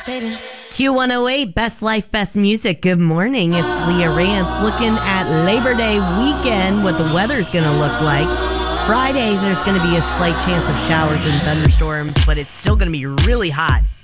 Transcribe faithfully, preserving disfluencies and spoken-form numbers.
levitating. Q one oh eight, Best Life, Best Music. Good morning. It's Leah Rance looking at Labor Day weekend, what the weather's going to look like. Friday, there's going to be a slight chance of showers and thunderstorms, but it's still going to be really hot.